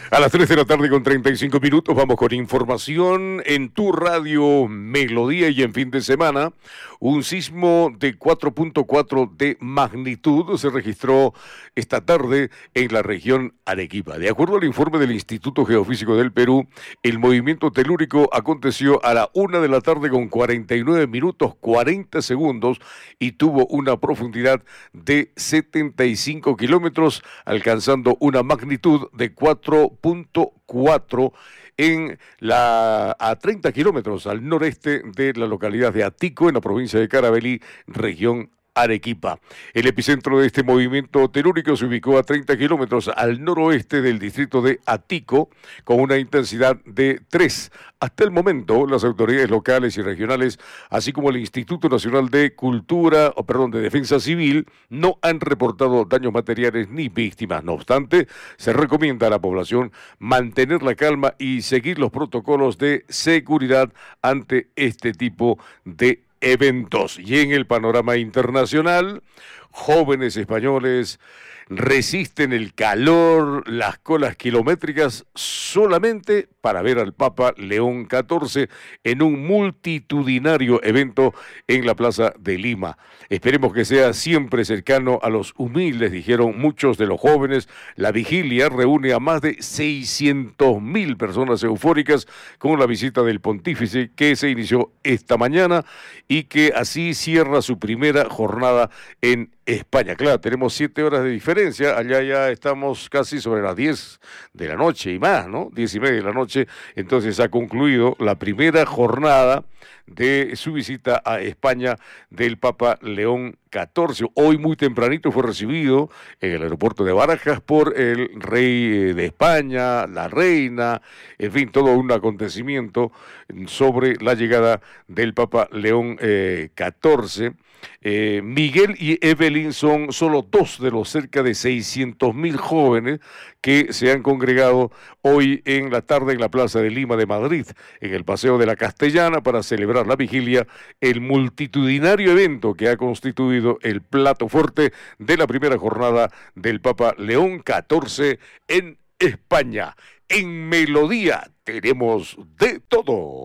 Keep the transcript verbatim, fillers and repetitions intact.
A las tres de la tarde con treinta y cinco minutos vamos con información en tu radio Melodía y en fin de semana. Un sismo de cuatro punto cuatro de magnitud se registró esta tarde en la región Arequipa. De acuerdo al informe del Instituto Geofísico del Perú, el movimiento telúrico aconteció a la una de la tarde con cuarenta y nueve minutos cuarenta segundos y tuvo una profundidad de setenta y cinco kilómetros, alcanzando una magnitud de cuatro punto cuatro en la a treinta kilómetros al noreste de la localidad de Atico, en la provincia de Carabalí, región Arequipa. El epicentro de este movimiento telúrico se ubicó a treinta kilómetros al noroeste del distrito de Atico, con una intensidad de tres. Hasta el momento, las autoridades locales y regionales, así como el Instituto Nacional de Cultura, o perdón, de Defensa Civil, no han reportado daños materiales ni víctimas. No obstante, se recomienda a la población mantener la calma y seguir los protocolos de seguridad ante este tipo de eventos. Y en el panorama internacional, jóvenes españoles resisten el calor, las colas kilométricas solamente para ver al Papa León catorce en un multitudinario evento en la Plaza de Lima. Esperemos que sea siempre cercano a los humildes, dijeron muchos de los jóvenes. La vigilia reúne a más de seiscientas mil personas eufóricas con la visita del pontífice que se inició esta mañana y que así cierra su primera jornada en España. Claro, tenemos siete horas de diferencia, allá ya estamos casi sobre las diez de la noche y más, ¿no? Diez y media de la noche, entonces ha concluido la primera jornada de su visita a España del Papa León catorce. Hoy muy tempranito fue recibido en el aeropuerto de Barajas por el rey de España, la reina, en fin, todo un acontecimiento sobre la llegada del Papa León eh, catorce. Eh, Miguel y Evelyn son solo dos de los cerca de seiscientos mil jóvenes que se han congregado hoy en la tarde en la Plaza de Lima de Madrid, en el Paseo de la Castellana, para celebrar la vigilia, el multitudinario evento que ha constituido el plato fuerte de la primera jornada del Papa León catorce en España. En Melodía tenemos de todo.